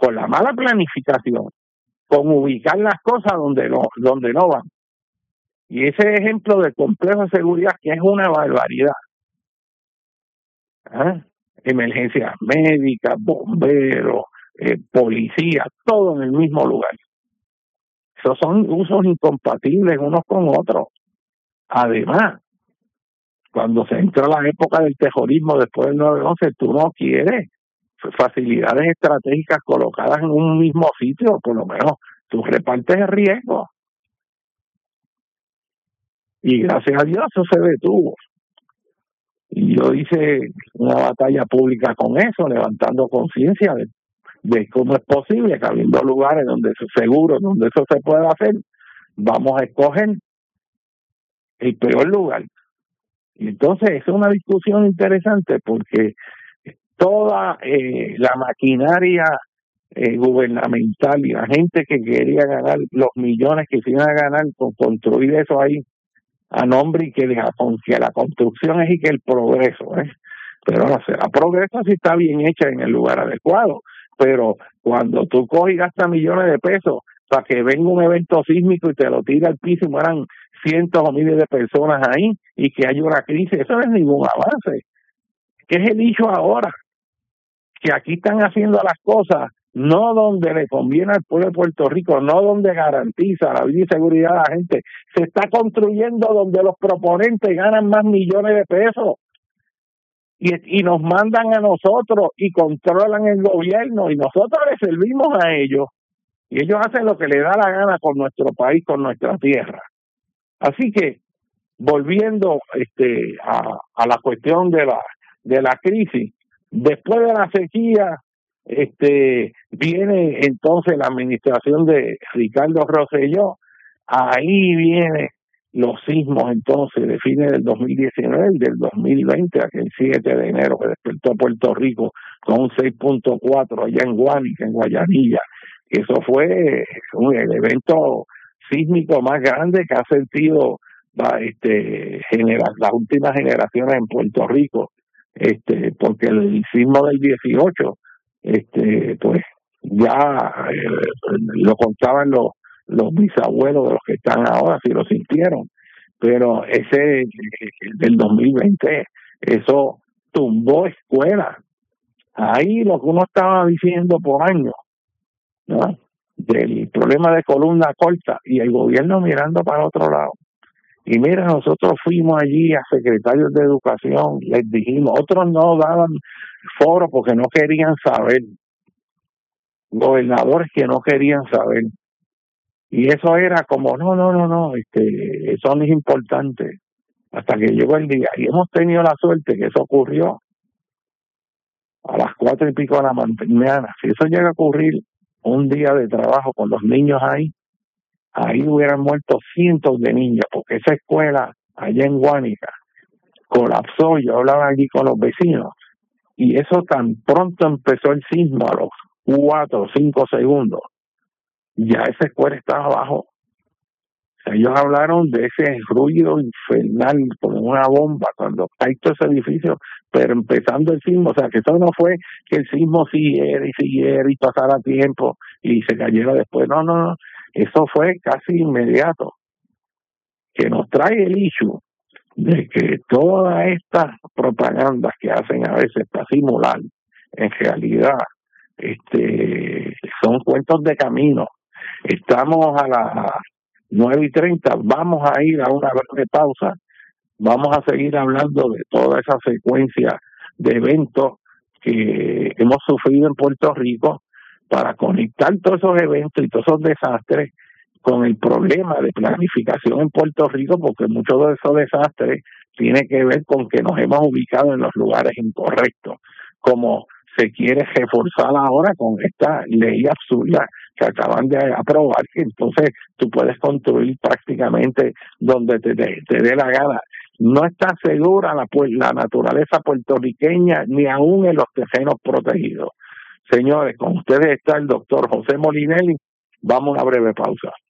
con la mala planificación, con ubicar las cosas donde no van. Y ese ejemplo del complejo de seguridad, que es una barbaridad. Emergencias médicas, bomberos, policía, todo en el mismo lugar. Esos son usos incompatibles unos con otros. Además, cuando se entra la época del terrorismo después del 9/11, tú no quieres facilidades estratégicas colocadas en un mismo sitio, por lo menos tú repartes el riesgo. Y gracias a Dios eso se detuvo. Y yo hice una batalla pública con eso, levantando conciencia de cómo es posible que habiendo lugares donde es seguro, donde eso se puede hacer, vamos a escoger el peor lugar. Y entonces es una discusión interesante porque toda la maquinaria gubernamental y la gente que quería ganar los millones que se iban a ganar con construir eso ahí a nombre y que la construcción es y que el progreso, pero no será progreso si está bien hecha en el lugar adecuado. Pero cuando tú coges y gastas millones de pesos para que venga un evento sísmico y te lo tira al piso y mueran cientos o miles de personas ahí y que haya una crisis, eso no es ningún avance. ¿Qué es el dicho ahora? Que aquí están haciendo las cosas no donde le conviene al pueblo de Puerto Rico, no donde garantiza la vida y seguridad de la gente. Se está construyendo donde los proponentes ganan más millones de pesos y nos mandan a nosotros y controlan el gobierno y nosotros les servimos a ellos y ellos hacen lo que les da la gana con nuestro país, con nuestra tierra. Así que volviendo a la cuestión de la crisis, después de la sequía viene entonces la administración de Ricardo Rosselló. Ahí vienen los sismos entonces de fines del 2019 y del 2020, aquel 7 de enero que despertó Puerto Rico con un 6.4 allá en Guánica, en Guayanilla. Eso fue el evento sísmico más grande que ha sentido las últimas generaciones en Puerto Rico, porque el sismo del 18 pues ya lo contaban los bisabuelos de los que están ahora, si lo sintieron, pero ese del 2020, eso tumbó escuelas. Ahí lo que uno estaba diciendo por años, ¿no?, del problema de columna corta y el gobierno mirando para otro lado. Y mira, nosotros fuimos allí a secretarios de educación, les dijimos, otros no daban foro porque no querían saber, gobernadores que no querían saber. Y eso era como, no, eso no es importante. Hasta que llegó el día. Y hemos tenido la suerte que eso ocurrió a las 4 y pico de la mañana. Si eso llega a ocurrir un día de trabajo con los niños ahí hubieran muerto cientos de niños, porque esa escuela allá en Guánica colapsó. Yo hablaba allí con los vecinos y eso tan pronto empezó el sismo, a los 4 o 5 segundos, ya esa escuela estaba abajo. O sea, ellos hablaron de ese ruido infernal como una bomba cuando cae todo ese edificio, pero empezando el sismo. O sea, que eso no fue que el sismo siguiera y pasara tiempo y se cayera después. No. Eso fue casi inmediato, que nos trae el issue de que todas estas propagandas que hacen a veces para simular, en realidad son cuentos de camino. Estamos a las 9:30, vamos a ir a una breve pausa, vamos a seguir hablando de toda esa secuencia de eventos que hemos sufrido en Puerto Rico, para conectar todos esos eventos y todos esos desastres con el problema de planificación en Puerto Rico, porque muchos de esos desastres tiene que ver con que nos hemos ubicado en los lugares incorrectos, como se quiere reforzar ahora con esta ley absurda que acaban de aprobar, que entonces tú puedes construir prácticamente donde te dé la gana. No está segura la naturaleza puertorriqueña, ni aún en los terrenos protegidos. Señores, con ustedes está el doctor José Molinelli. Vamos a una breve pausa.